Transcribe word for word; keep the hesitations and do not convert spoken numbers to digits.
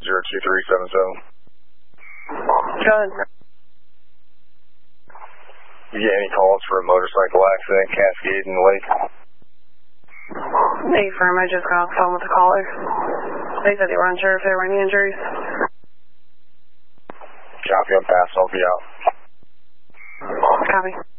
zero two three seven seven. Go ahead, sir. You get any calls for a motorcycle accident cascade in the lake? Hey, firm, I just got off the phone with the caller. They said they were unsure if there were any injuries. Copy, I'm fast, I'll be out. Copy.